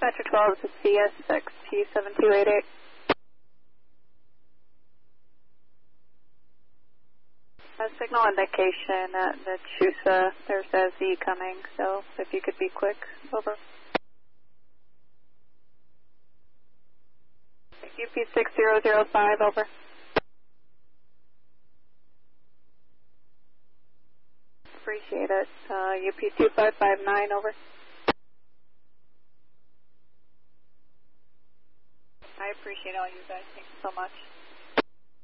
Metro 12, this is CS6T7288. A signal indication at the Chusa, there's a Z coming, so if you could be quick, over. UP6005, over. Appreciate it. UP2559, over. I appreciate all you guys. Thanks so much.